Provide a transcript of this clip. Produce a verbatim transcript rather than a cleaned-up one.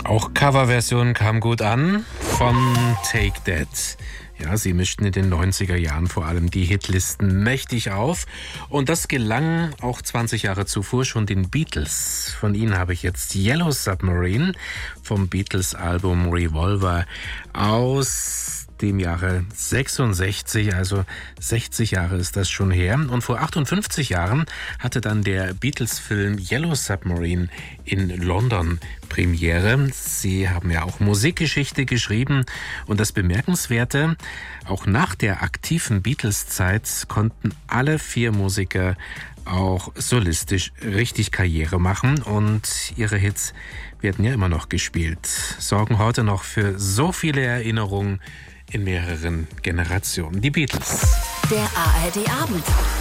Auch Coverversion kam gut an von Take That. Ja, sie mischten in den neunziger Jahren vor allem die Hitlisten mächtig auf. Und das gelang auch zwanzig Jahre zuvor schon den Beatles. Von ihnen habe ich jetzt Yellow Submarine vom Beatles-Album Revolver aus dem Jahre sechsundsechzig, also sechzig Jahre ist das schon her. Und vor achtundfünfzig Jahren hatte dann der Beatles-Film Yellow Submarine in London Premiere. Sie haben ja auch Musikgeschichte geschrieben. Und das Bemerkenswerte, auch nach der aktiven Beatles-Zeit konnten alle vier Musiker auch solistisch richtig Karriere machen. Und ihre Hits werden ja immer noch gespielt, sorgen heute noch für so viele Erinnerungen in mehreren Generationen. Die Beatles. Der A R D Abend.